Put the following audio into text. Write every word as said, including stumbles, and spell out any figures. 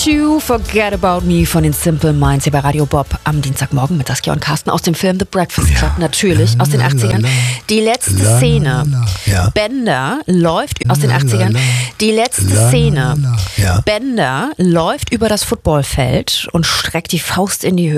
You Forget About Me von den Simple Minds hier bei Radio Bob am Dienstagmorgen mit Saskia und Carsten aus dem Film The Breakfast Club, Ja. natürlich, aus den La, la, achtzigern. la. Die letzte La, la, Szene, la. Ja. Bender läuft aus den La, la, achtzigern. la. Die letzte La, la, Szene, la. Ja. Bender läuft über das Footballfeld und streckt die Faust in die Höhe.